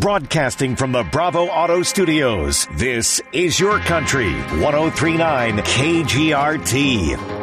Broadcasting from the Bravo Auto Studios, this is Your Country, 103.9 KGRT.